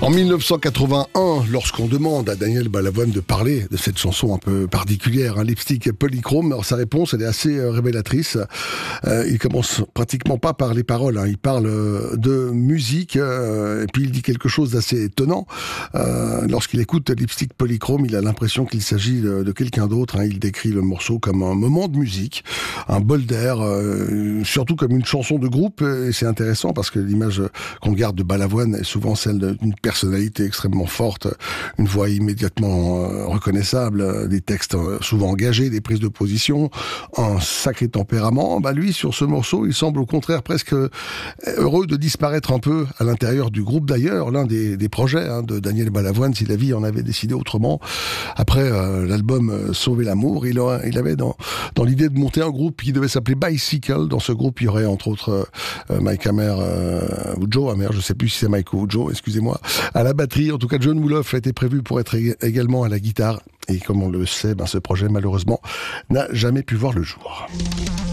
En 1981, lorsqu'on demande à Daniel Balavoine de parler de cette chanson un peu particulière, Lipstick Polychrome, alors sa réponse elle est assez révélatrice. Il commence pratiquement pas par les paroles, il parle de musique et puis il dit quelque chose d'assez étonnant. Lorsqu'il écoute Lipstick Polychrome, il a l'impression qu'il s'agit de quelqu'un d'autre. Il décrit le morceau comme un moment de musique, un bol d'air, surtout comme une chanson de groupe. Et c'est intéressant parce que l'image qu'on garde de Balavoine est souvent celle d'une personnalité extrêmement forte, une voix immédiatement reconnaissable, des textes souvent engagés, des prises de position, un sacré tempérament. Lui, sur ce morceau, il semble au contraire presque heureux de disparaître un peu à l'intérieur du groupe. D'ailleurs, l'un des projets de Daniel Balavoine, si la vie en avait décidé autrement, après l'album Sauver l'amour, il avait dans l'idée de monter un groupe qui devait s'appeler Bicycle. Dans ce groupe, il y aurait entre autres Mike Hammer ou Joe Hammer, je sais plus si c'est Mike ou Joe, excusez-moi, à la batterie. En tout cas, John Wolof a été prévu pour être également à la guitare. Et comme on le sait, ce projet, malheureusement, n'a jamais pu voir le jour.